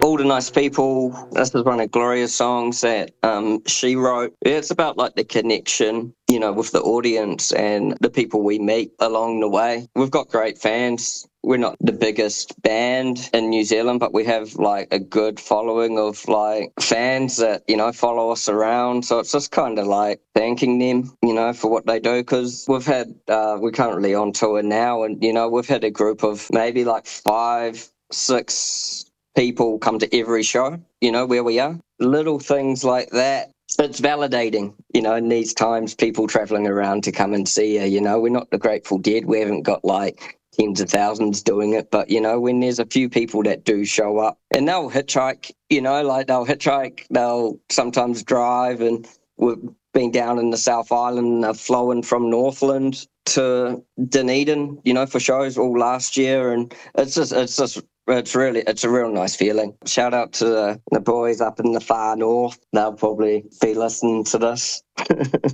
All the Nice People. This is one of Gloria's songs that she wrote. It's about like the connection, with the audience and the people we meet along the way. We've got great fans. We're not the biggest band in New Zealand, but we have like a good following of like fans that, follow us around. So it's just kind of like thanking them, for what they do. Because we're currently on tour now, and, we've had a group of maybe like 5, 6 people come to every show, where we are. Little things like that. It's validating, in these times, people traveling around to come and see you, We're not the Grateful Dead. We haven't got like tens of thousands doing it. But, when there's a few people that do show up and they'll hitchhike, they'll sometimes drive. And we've been down in the South Island and they've flown from Northland to Dunedin, for shows all last year. And it's a real nice feeling. Shout out to the boys up in the far north. They'll probably be listening to this.